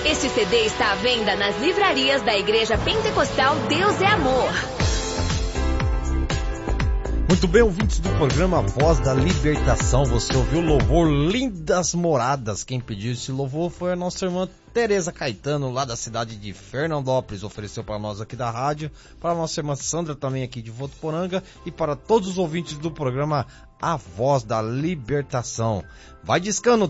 Este CD está à venda nas livrarias da Igreja Pentecostal Deus é Amor. Muito bem, ouvintes do programa Voz da Libertação, você ouviu o louvor Lindas Moradas. Quem pediu esse louvor foi a nossa irmã Tereza Caetano, lá da cidade de Fernandópolis, ofereceu para nós aqui da rádio, para a nossa irmã Sandra também aqui de Votuporanga e para todos os ouvintes do programa A Voz da Libertação. Vai discando,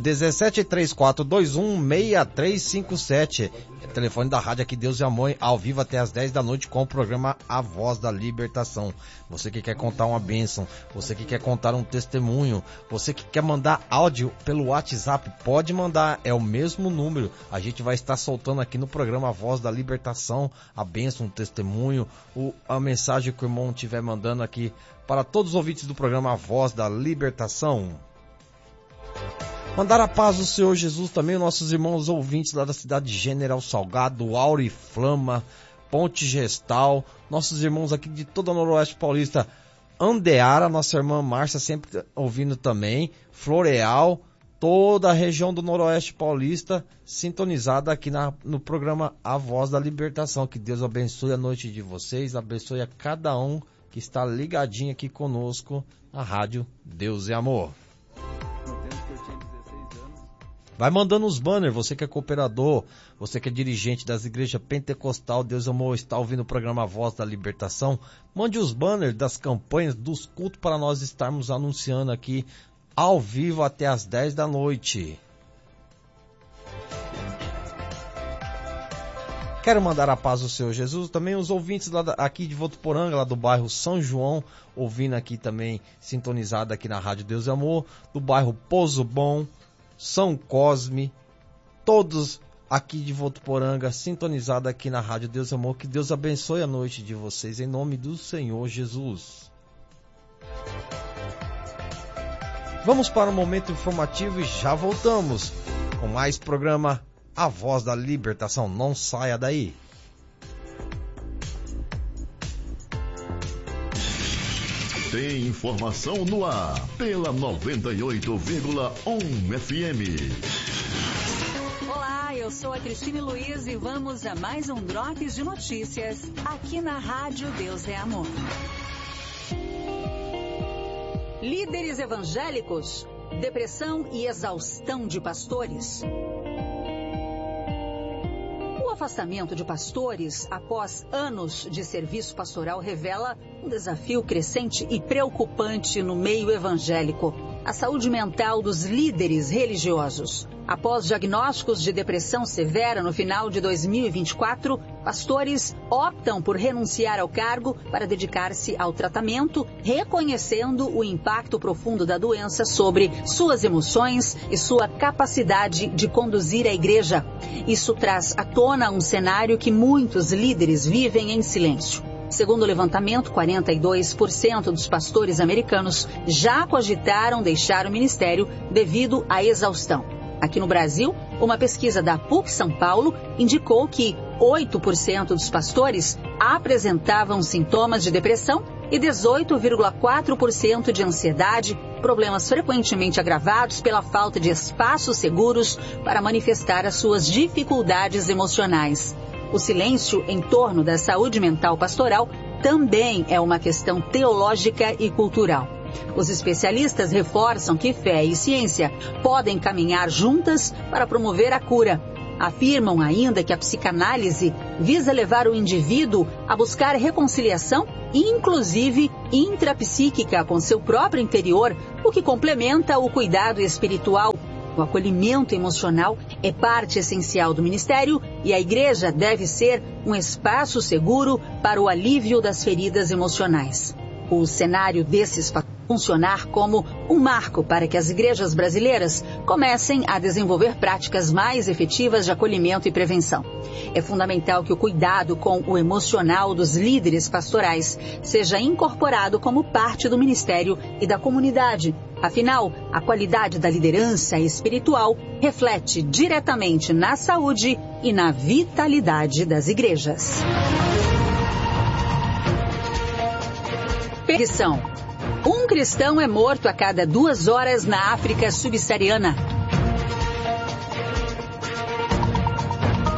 1734216357, telefone da rádio aqui Deus e Amor, ao vivo até as 10 da noite com o programa A Voz da Libertação. Você que quer contar uma bênção, você que quer contar um testemunho, você que quer mandar áudio pelo WhatsApp, pode mandar, é o mesmo número. A gente vai estar soltando aqui no programa A Voz da Libertação a bênção, o testemunho, a mensagem que o irmão estiver mandando aqui para todos os ouvintes do programa A Voz da Libertação. Mandar a paz do Senhor Jesus também aos nossos irmãos ouvintes lá da cidade de General Salgado, Auriflama, Ponte Gestal, nossos irmãos aqui de toda a Noroeste Paulista, Andeara, nossa irmã Márcia sempre ouvindo também, Floreal, toda a região do Noroeste Paulista sintonizada aqui no programa A Voz da Libertação. Que Deus abençoe a noite de vocês, abençoe a cada um que está ligadinho aqui conosco na rádio Deus é Amor. Vai mandando os banners, você que é cooperador, você que é dirigente das igrejas Pentecostal Deus é Amor, está ouvindo o programa Voz da Libertação, mande os banners das campanhas, dos cultos para nós estarmos anunciando aqui ao vivo até as 10 da noite. Quero mandar a paz do Senhor Jesus, também os ouvintes lá aqui de Votuporanga, lá do bairro São João, ouvindo aqui também, sintonizado aqui na rádio Deus é Amor, do bairro Pouso Bom, São Cosme, todos aqui de Votuporanga, sintonizado aqui na rádio Deus é Amor. Que Deus abençoe a noite de vocês, em nome do Senhor Jesus. Vamos para um momento informativo e já voltamos com mais programa A Voz da Libertação. Não saia daí. Tem informação no ar pela 98,1 FM. Olá, eu sou a Cristine Luiz e vamos a mais um Drops de Notícias aqui na Rádio Deus é Amor. Líderes evangélicos, depressão e exaustão de pastores. O afastamento de pastores após anos de serviço pastoral revela um desafio crescente e preocupante no meio evangélico: a saúde mental dos líderes religiosos. Após diagnósticos de depressão severa no final de 2024, pastores optam por renunciar ao cargo para dedicar-se ao tratamento, reconhecendo o impacto profundo da doença sobre suas emoções e sua capacidade de conduzir a igreja. Isso traz à tona um cenário que muitos líderes vivem em silêncio. Segundo o levantamento, 42% dos pastores americanos já cogitaram deixar o ministério devido à exaustão. Aqui no Brasil, uma pesquisa da PUC São Paulo indicou que 8% dos pastores apresentavam sintomas de depressão e 18,4% de ansiedade, problemas frequentemente agravados pela falta de espaços seguros para manifestar as suas dificuldades emocionais. O silêncio em torno da saúde mental pastoral também é uma questão teológica e cultural. Os especialistas reforçam que fé e ciência podem caminhar juntas para promover a cura. Afirmam ainda que a psicanálise visa levar o indivíduo a buscar reconciliação, inclusive intrapsíquica, com seu próprio interior, o que complementa o cuidado espiritual. O acolhimento emocional é parte essencial do ministério e a igreja deve ser um espaço seguro para o alívio das feridas emocionais. O cenário desses funcionar como um marco para que as igrejas brasileiras comecem a desenvolver práticas mais efetivas de acolhimento e prevenção. É fundamental que o cuidado com o emocional dos líderes pastorais seja incorporado como parte do ministério e da comunidade. Afinal, a qualidade da liderança espiritual reflete diretamente na saúde e na vitalidade das igrejas. Perdição. Um cristão é morto a cada 2 horas na África subsaariana.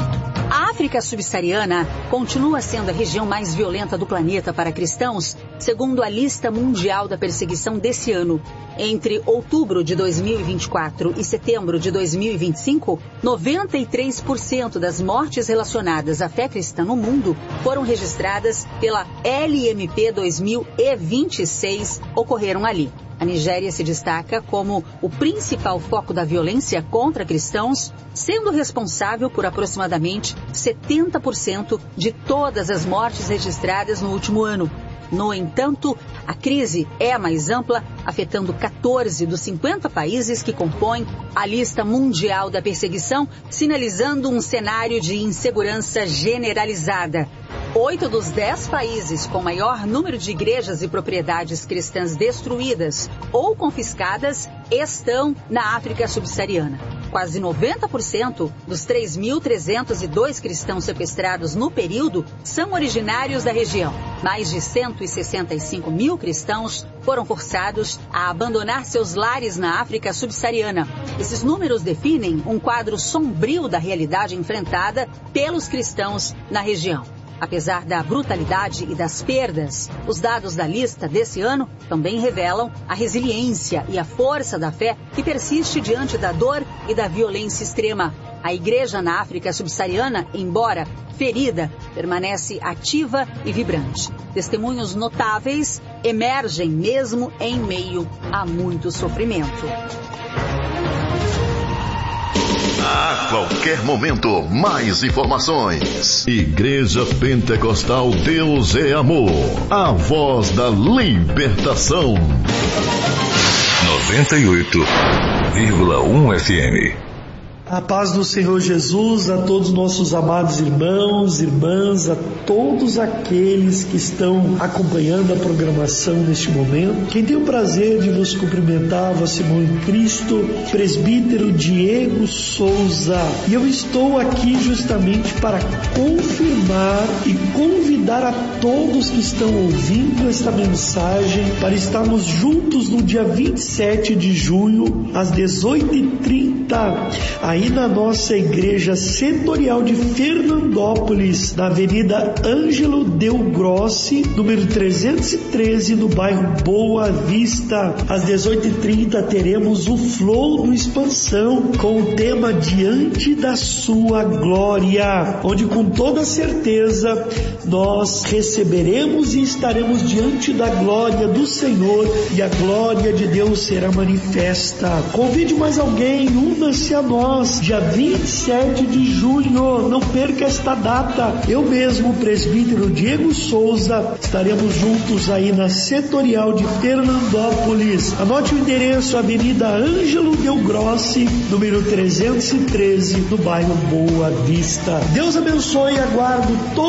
África subsaariana continua sendo a região mais violenta do planeta para cristãos, segundo a lista mundial da perseguição desse ano. Entre outubro de 2024 e setembro de 2025, 93% das mortes relacionadas à fé cristã no mundo foram registradas pela LMP 2026, ocorreram ali. A Nigéria se destaca como o principal foco da violência contra cristãos, sendo responsável por aproximadamente 70% de todas as mortes registradas no último ano. No entanto, a crise é a mais ampla, afetando 14 dos 50 países que compõem a lista mundial da perseguição, sinalizando um cenário de insegurança generalizada. 8 dos 10 países com maior número de igrejas e propriedades cristãs destruídas ou confiscadas estão na África subsaariana. Quase 90% dos 3.302 cristãos sequestrados no período são originários da região. Mais de 165 mil cristãos foram forçados a abandonar seus lares na África subsaariana. Esses números definem um quadro sombrio da realidade enfrentada pelos cristãos na região. Apesar da brutalidade e das perdas, os dados da lista desse ano também revelam a resiliência e a força da fé que persiste diante da dor e da violência extrema. A igreja na África subsaariana, embora ferida, permanece ativa e vibrante. Testemunhos notáveis emergem mesmo em meio a muito sofrimento. A qualquer momento, mais informações. Igreja Pentecostal Deus é Amor. A voz da libertação. 98,1 FM. A paz do Senhor Jesus a todos os nossos amados irmãos, irmãs, a todos aqueles que estão acompanhando a programação neste momento. Quem tem o prazer de vos cumprimentar, vosso irmão em Cristo, presbítero Diego Souza. E eu estou aqui justamente para confirmar e convidar a todos que estão ouvindo esta mensagem para estarmos juntos no dia 27 de junho, às 18h30, aí na nossa igreja setorial de Fernandópolis, na Avenida Ângelo Del Grossi, número 313, no bairro Boa Vista. Às 18h30 teremos o Flow do Expansão, com o tema Diante da Sua Glória, onde com toda certeza nós receberemos e estaremos diante da glória do Senhor, e a glória de Deus será manifesta. Convide mais alguém, una-se a nós, dia 27 de junho, não perca esta data. Eu mesmo, presbítero Diego Souza, estaremos juntos aí na setorial de Fernandópolis. Anote o endereço, Avenida Ângelo Del Grossi, número 313, no bairro Boa Vista. Deus abençoe e aguardo todos